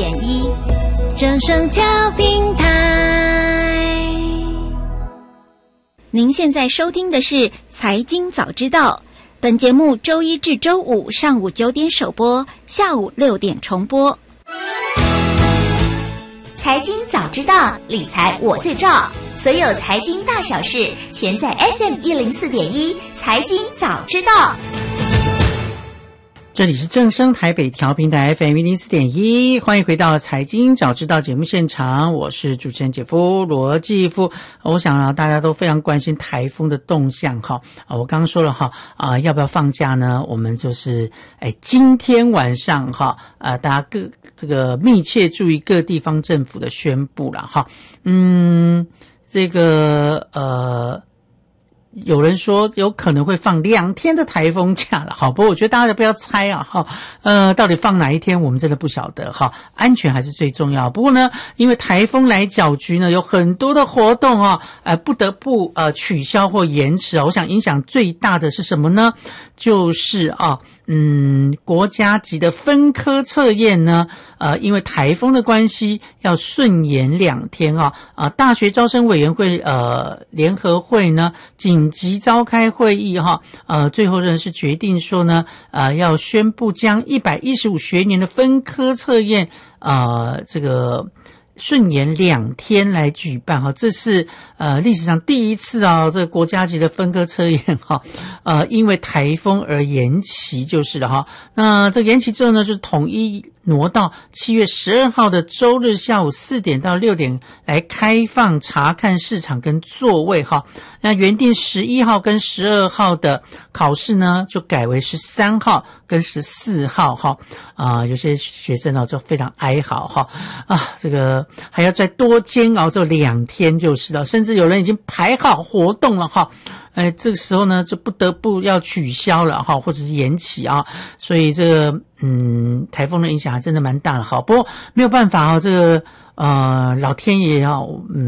104.1正声调频台。 您现在收听的是财经早知道，本节目周一至周五上午9点首播，下午6点重播。 财经早知道，理财我最照，所有财经大小事，全在 FM104.1财经早知道。 这里是正声台北调频台 FM104.1，欢迎回到财经早知道节目现场，我是主持人姐夫罗继夫。我想大家都非常关心台风的动向哈。我刚刚说了哈要不要放假呢？我们就是今天晚上哈大家这个密切注意各地方政府的宣布了哈。这个有人说有可能会放2天的台风假了，好，不过我觉得大家不要猜啊，到底放哪一天我们真的不晓得哈，安全还是最重要。不过呢，因为台风来搅局呢，有很多的活动不得不取消或延迟我想影响最大的是什么呢？就是国家级的分科测验呢，因为台风的关系要顺延2天大学招生委员会联合会呢紧急召开会议最后呢是决定说呢要宣布将115学年的分科测验这个顺延2天来举办这是历史上第一次这个国家级的分科测验因为台风而延期就是了那这个延期之后呢，就是统一挪到7月12号的周日下午4点到6点来开放查看市场跟座位那原定11号跟12号的考试呢就改为13号跟14号有些学生就非常哀嚎这个还要再多煎熬这2天就是了，甚至有人已经排好活动了这个时候呢就不得不要取消了或者是延期所以这个台风的影响还真的蛮大的不过没有办法这个老天爷